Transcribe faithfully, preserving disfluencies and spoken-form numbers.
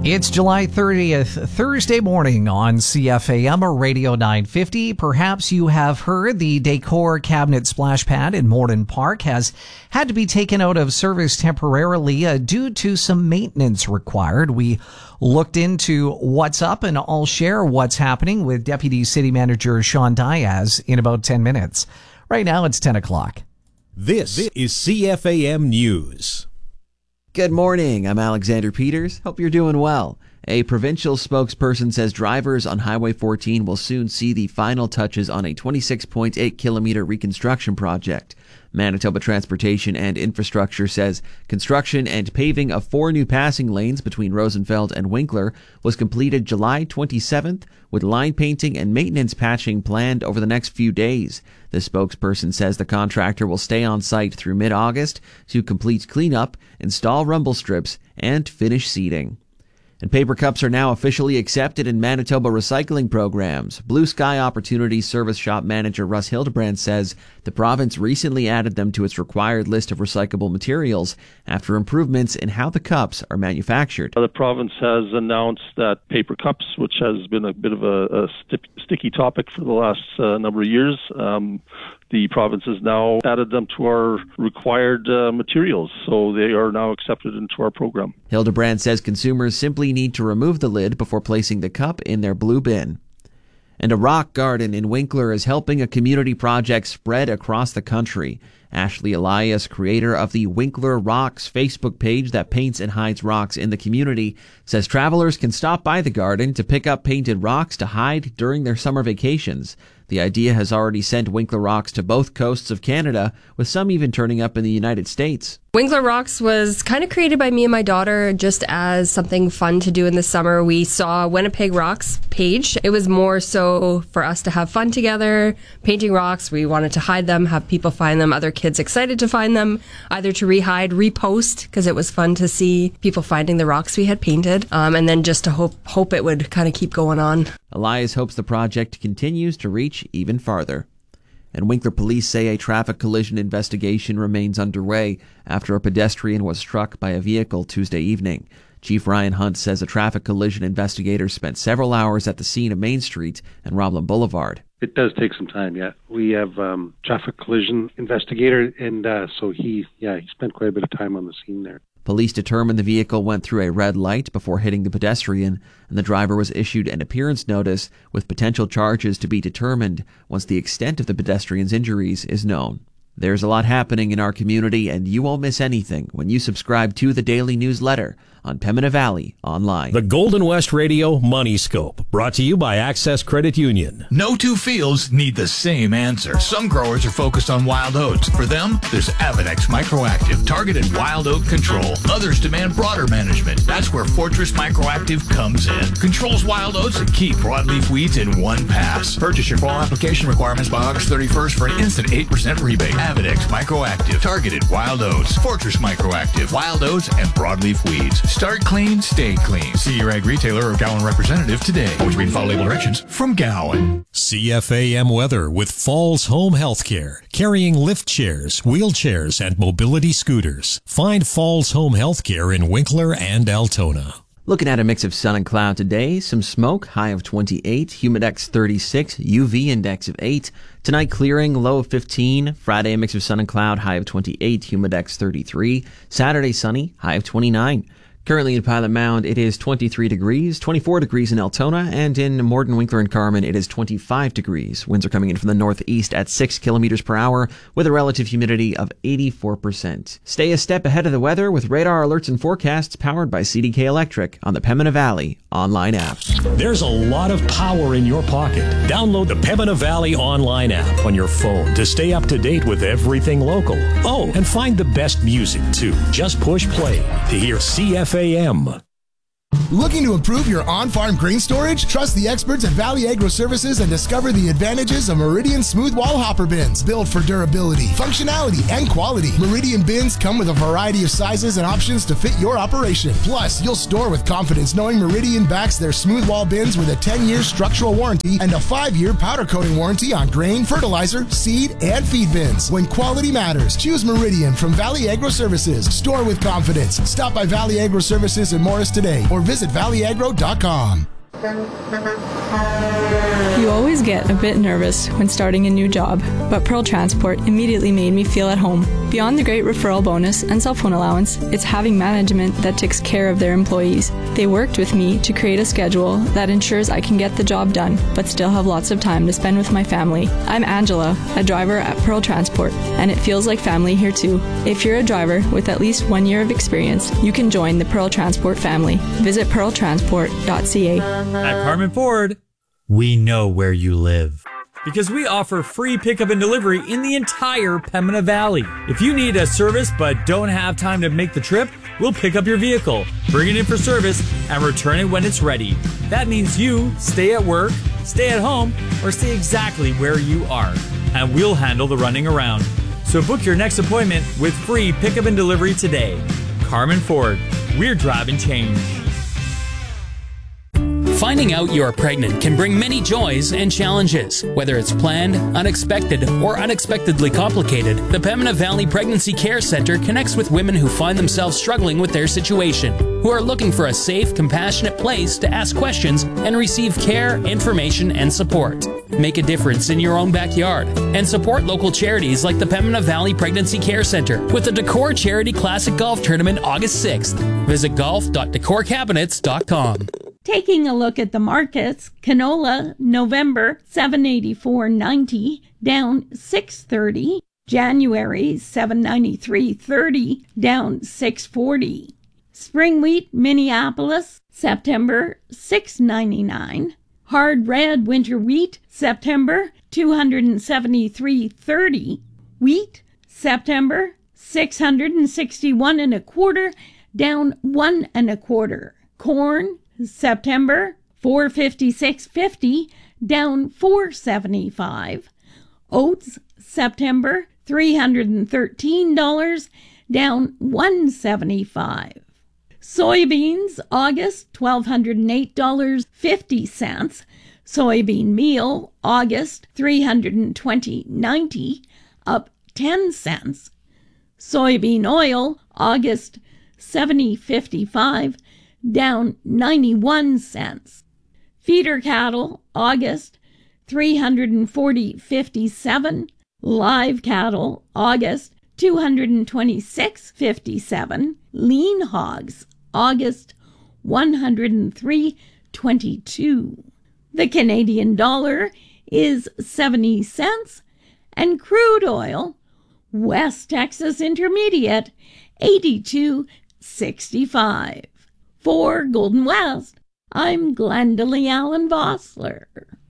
It's July thirtieth, Thursday morning on C F A M Radio nine fifty. Perhaps you have heard the Decor Cabinet Splash Pad in Morden Park has had to be taken out of service temporarily uh, due to some maintenance required. We looked into what's up, and I'll share what's happening with Deputy City Manager Sean Diaz in about ten minutes. Right now, it's ten o'clock. This is C F A M News. Good morning, I'm Alexander Peters. Hope you're doing well. A provincial spokesperson says drivers on Highway fourteen will soon see the final touches on a twenty-six point eight kilometer reconstruction project. Manitoba Transportation and Infrastructure says construction and paving of four new passing lanes between Rosenfeld and Winkler was completed July twenty-seventh, with line painting and maintenance patching planned over the next few days. The spokesperson says the contractor will stay on site through mid-August to complete cleanup, install rumble strips, and finish seeding. And paper cups are now officially accepted in Manitoba recycling programs. Blue Sky Opportunities Service Shop Manager Russ Hildebrand says the province recently added them to its required list of recyclable materials after improvements in how the cups are manufactured. The province has announced that paper cups, which has been a bit of a, a st- sticky topic for the last uh, number of years, um, the province has now added them to our required uh, materials, so they are now accepted into our program. Hildebrand says consumers simply need to remove the lid before placing the cup in their blue bin. And a rock garden in Winkler is helping a community project spread across the country. Ashley Elias, creator of the Winkler Rocks Facebook page that paints and hides rocks in the community, says travelers can stop by the garden to pick up painted rocks to hide during their summer vacations. The idea has already sent Winkler Rocks to both coasts of Canada, with some even turning up in the United States. Winkler Rocks was kind of created by me and my daughter just as something fun to do in the summer. We saw Winnipeg Rocks page. It was more so for us to have fun together, painting rocks. We wanted to hide them, have people find them, other kids excited to find them, either to rehide, repost, because it was fun to see people finding the rocks we had painted, um, and then just to hope hope it would kind of keep going on. Elias hopes the project continues to reach even farther. And Winkler police say a traffic collision investigation remains underway after a pedestrian was struck by a vehicle Tuesday evening. Chief Ryan Hunt says a traffic collision investigator spent several hours at the scene of Main Street and Roblin Boulevard. It does take some time, yeah. We have um traffic collision investigator, and uh, so he, yeah, he spent quite a bit of time on the scene there. Police determined the vehicle went through a red light before hitting the pedestrian, and the driver was issued an appearance notice with potential charges to be determined once the extent of the pedestrian's injuries is known. There's a lot happening in our community, and you won't miss anything when you subscribe to the daily newsletter on Pembina Valley Online. The Golden West Radio Money Scope, brought to you by Access Credit Union. No two fields need the same answer. Some growers are focused on wild oats. For them, there's Avenex Microactive, targeted wild oat control. Others demand broader management. That's where Fortress Microactive comes in. Controls wild oats and key broadleaf weeds in one pass. Purchase your fall application requirements by August thirty-first for an instant eight percent rebate. Avenex Microactive, targeted wild oats. Fortress Microactive, wild oats and broadleaf weeds. Start clean, stay clean. See your ag retailer or Gowan representative today. Always read and follow label directions from Gowan. C F A M weather with Falls Home Healthcare, carrying lift chairs, wheelchairs, and mobility scooters. Find Falls Home Healthcare in Winkler and Altona. Looking at a mix of sun and cloud today, some smoke, high of twenty-eight, humidex thirty-six, U V index of eight. Tonight clearing, low of fifteen. Friday a mix of sun and cloud, high of twenty-eight, humidex thirty-three. Saturday sunny, high of twenty-nine. Currently in Pilot Mound, it is twenty-three degrees, twenty-four degrees in Altona, and in Morden, Winkler, and Carman, it is twenty-five degrees. Winds are coming in from the northeast at six kilometers per hour with a relative humidity of eighty-four percent. Stay a step ahead of the weather with radar alerts and forecasts powered by C D K Electric on the Pembina Valley online app. There's a lot of power in your pocket. Download the Pembina Valley online app on your phone to stay up to date with everything local. Oh, and find the best music, too. Just push play to hear C F A M. Looking to improve your on-farm grain storage? Trust the experts at Valley Agro Services and discover the advantages of Meridian Smooth Wall Hopper Bins. Built for durability, functionality, and quality. Meridian bins come with a variety of sizes and options to fit your operation. Plus, you'll store with confidence knowing Meridian backs their smooth wall bins with a ten-year structural warranty and a five-year powder coating warranty on grain, fertilizer, seed, and feed bins. When quality matters, choose Meridian from Valley Agro Services. Store with confidence. Stop by Valley Agro Services in Morris today or visit valley agro dot com. You always get a bit nervous when starting a new job, but Pearl Transport immediately made me feel at home. Beyond the great referral bonus and cell phone allowance, it's having management that takes care of their employees. They worked with me to create a schedule that ensures I can get the job done, but still have lots of time to spend with my family. I'm Angela, a driver at Pearl Transport, and it feels like family here too. If you're a driver with at least one year of experience, you can join the Pearl Transport family. Visit pearl transport dot c a. At Carmen Ford, we know where you live because we offer free pickup and delivery in the entire Pembina Valley. If you need a service but don't have time to make the trip, we'll pick up your vehicle, bring it in for service, and return it when it's ready. That means you stay at work, stay at home, or stay exactly where you are, and we'll handle the running around. So book your next appointment with free pickup and delivery today. Carmen Ford, we're driving change. Finding out you're pregnant can bring many joys and challenges. Whether it's planned, unexpected, or unexpectedly complicated, the Pembina Valley Pregnancy Care Centre connects with women who find themselves struggling with their situation, who are looking for a safe, compassionate place to ask questions and receive care, information, and support. Make a difference in your own backyard and support local charities like the Pembina Valley Pregnancy Care Centre with the Decor Charity Classic Golf Tournament August sixth. Visit golf dot decor cabinets dot com. Taking a look at the markets, canola November seven eighty-four ninety down six thirty, January seven ninety-three thirty down six forty, spring wheat Minneapolis September six ninety-nine, hard red winter wheat September two seventy-three thirty, wheat September six sixty-one and a quarter down one and a quarter, corn September four fifty-six fifty down four seventy-five, oats September three hundred thirteen dollars down one seventy-five, soybeans August twelve oh eight dollars and fifty cents, soybean meal August three hundred twenty dollars and ninety cents up ten cents, soybean oil August seventy fifty-five down ninety-one cents. Feeder cattle, August, three hundred forty fifty-seven. Live cattle, August, two hundred twenty-six fifty-seven. Lean hogs, August, one hundred three twenty-two. The Canadian dollar is seventy cents, and crude oil, West Texas Intermediate, eighty-two sixty-five. For Golden West, I'm Glendalee Allen Vossler.